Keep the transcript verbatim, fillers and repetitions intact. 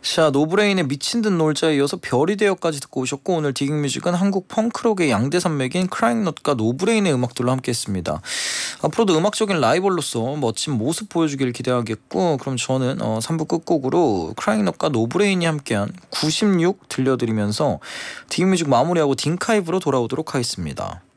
자, 노브레인의 미친 듯 놀자에 이어서 별이 되어까지 듣고 오셨고, 오늘 디깅뮤직은 한국 펑크록의 양대 산맥인 크라잉넛과 노브레인의 음악들로 함께했습니다. 앞으로도 음악적인 라이벌로서 멋진 모습 보여주길 기대하겠고, 그럼 저는 어, 삼 부 끝곡으로 크라잉넛과 노브레인이 함께한 구십육 들려드리면서 디깅뮤직 마무리하고 딩카이브로 돌아오도록 하겠습니다.